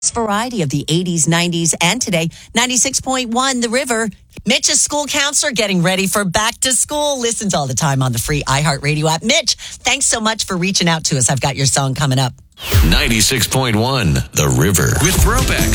variety of the 80s, 90s, and today. 96.1 The River. Mitch, a school counselor, getting ready for back to school. Listens all the time on the free iHeartRadio app. Mitch, thanks so much for reaching out to us. I've got your song coming up. 96.1 The River with Throwback.